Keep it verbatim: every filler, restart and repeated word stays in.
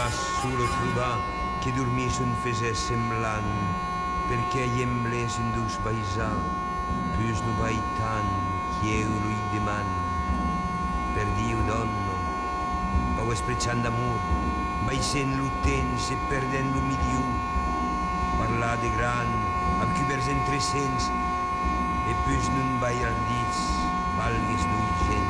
vas solo trobar que dormís un fesès semblant, perquè llemblés en dus paisà, pus no vai tant que eu lui deman. Per Dio, donno, pau espreciant d'amor, vai sent lo temps e perdent lo miliu, parlar de gran, amb cubers entre cents, e pus non vai ardits, valgues no hi gent.